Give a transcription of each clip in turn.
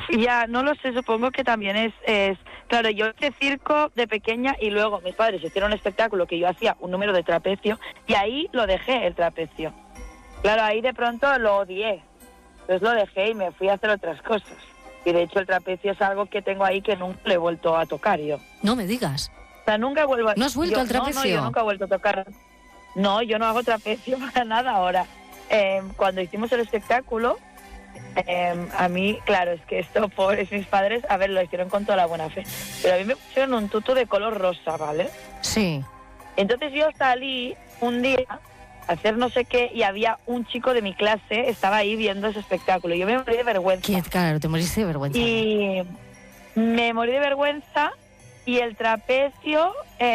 Ya, no lo sé, supongo que también es... Claro, yo hice circo de pequeña y luego mis padres hicieron un espectáculo que yo hacía un número de trapecio y ahí lo dejé, el trapecio. Claro, ahí de pronto lo odié. Entonces lo dejé y me fui a hacer otras cosas. Y de hecho el trapecio es algo que tengo ahí que nunca le he vuelto a tocar yo. No me digas. O sea, nunca vuelvo a... ¿No has vuelto al trapecio? No, yo nunca he vuelto a tocar. No, yo no hago trapecio para nada ahora. Cuando hicimos el espectáculo, a mí, claro, es que esto, pobres mis padres, a ver, lo hicieron con toda la buena fe. Pero a mí me pusieron un tutu de color rosa, ¿vale? Sí. Entonces yo salí un día a hacer no sé qué y había un chico de mi clase, estaba ahí viendo ese espectáculo. Yo me morí de vergüenza. Claro, te moriste de vergüenza. Y me morí de vergüenza y el trapecio,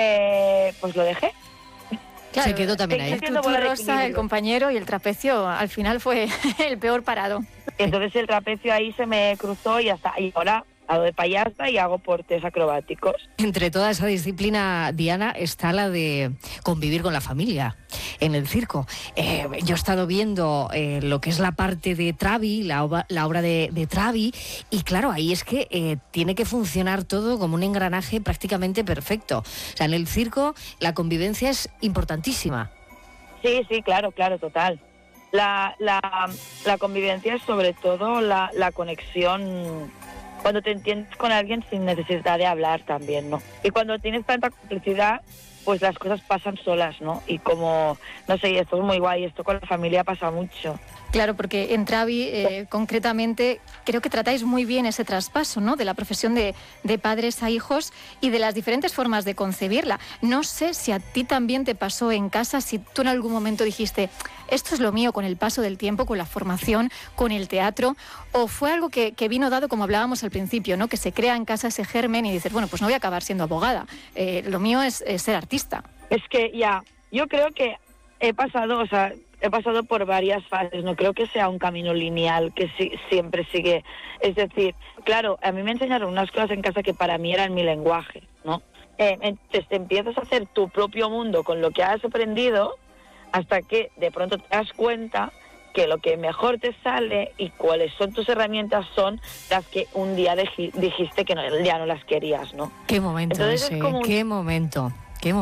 pues lo dejé. Claro, se quedó también ahí. El tutu rosa, el compañero, y el trapecio al final fue el peor parado. Entonces el trapecio ahí se me cruzó y hasta y ahora hago de payasa y hago portes acrobáticos. Entre toda esa disciplina, Diana, está la de convivir con la familia en el circo. Yo he estado viendo lo que es la parte de Travi, la obra de Travi, y claro, ahí es que tiene que funcionar todo como un engranaje prácticamente perfecto. O sea, en el circo la convivencia es importantísima. Sí, claro, total. La convivencia es sobre todo la conexión, cuando te entiendes con alguien sin necesidad de hablar también, ¿no? Y cuando tienes tanta complicidad, pues las cosas pasan solas, ¿no? Y como, no sé, esto es muy guay, esto con la familia pasa mucho. Claro, porque en Travi, concretamente, creo que tratáis muy bien ese traspaso, ¿no?, de la profesión de padres a hijos y de las diferentes formas de concebirla. No sé si a ti también te pasó en casa, si tú en algún momento dijiste, esto es lo mío con el paso del tiempo, con la formación, con el teatro, o fue algo que vino dado, como hablábamos al principio, ¿no?, que se crea en casa ese germen y dices, bueno, pues no voy a acabar siendo abogada, lo mío es ser artista. Es que ya, yo creo que he pasado por varias fases, no creo que sea un camino lineal que siempre sigue. Es decir, claro, a mí me enseñaron unas cosas en casa que para mí eran mi lenguaje, ¿no? Entonces te empiezas a hacer tu propio mundo con lo que has aprendido hasta que de pronto te das cuenta que lo que mejor te sale y cuáles son tus herramientas son las que un día dijiste que ya no las querías, ¿no? Qué momento. Entonces ese, es como qué momento.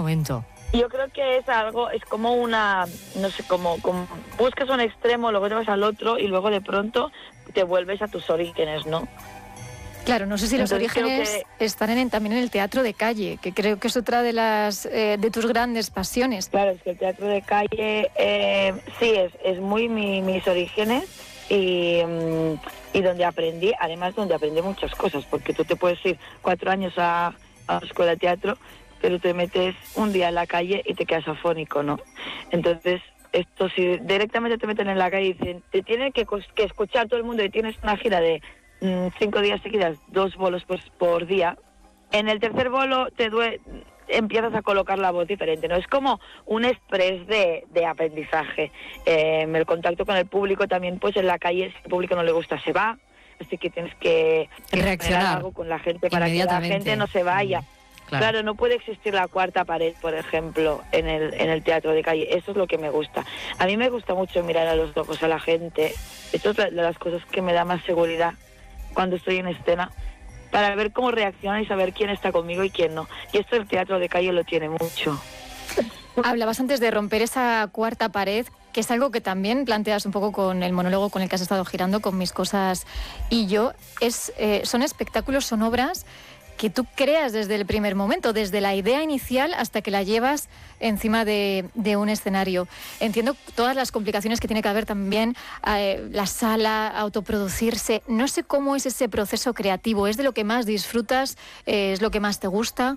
Yo creo que es algo, es como una, no sé, como buscas un extremo, luego te vas al otro y luego de pronto te vuelves a tus orígenes, ¿no? Claro, no sé si los orígenes están también en el teatro de calle, que creo que es otra de las de tus grandes pasiones. Claro, es que el teatro de calle sí es muy mis orígenes y donde aprendí, además donde aprendí muchas cosas, porque tú te puedes ir 4 años a la escuela de teatro, pero te metes un día en la calle y te quedas afónico, ¿no? Entonces, esto si directamente te meten en la calle y dicen, te tiene que escuchar todo el mundo y tienes una gira de 5 días seguidas, 2 bolos por día, en el tercer bolo empiezas a colocar la voz diferente, ¿no? Es como un express de aprendizaje. El contacto con el público también, pues en la calle, si al público no le gusta, se va, así que tienes que reaccionar algo con la gente para que la gente no se vaya. Claro, no puede existir la cuarta pared, por ejemplo, en el teatro de calle. Eso es lo que me gusta. A mí me gusta mucho mirar a los ojos a la gente. Esto es de las cosas que me da más seguridad cuando estoy en escena, para ver cómo reacciona y saber quién está conmigo y quién no. Y esto el teatro de calle lo tiene mucho. Hablabas antes de romper esa cuarta pared, que es algo que también planteas un poco con el monólogo con el que has estado girando, con Mis cosas y yo. Son espectáculos, son obras que tú creas desde el primer momento, desde la idea inicial hasta que la llevas encima de un escenario. Entiendo todas las complicaciones que tiene que haber también, la sala, autoproducirse. No sé cómo es ese proceso creativo. ¿Es de lo que más disfrutas? ¿Es lo que más te gusta?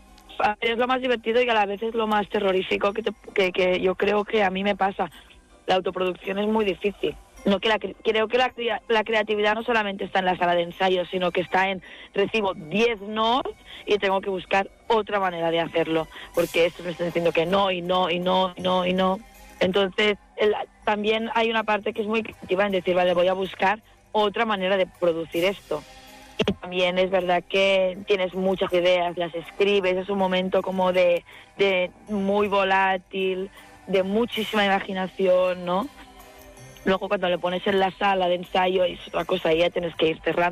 Es lo más divertido y a la vez es lo más terrorífico que yo creo que a mí me pasa. La autoproducción es muy difícil. Creo que la creatividad no solamente está en la sala de ensayo, sino que está en recibo 10 no y tengo que buscar otra manera de hacerlo, porque esto me está diciendo que no. Entonces también hay una parte que es muy creativa en decir, vale, voy a buscar otra manera de producir esto. Y también es verdad que tienes muchas ideas, las escribes, es un momento como de muy volátil, de muchísima imaginación, ¿no? Luego cuando le pones en la sala de ensayo es otra cosa, y ya tienes que ir cerrando.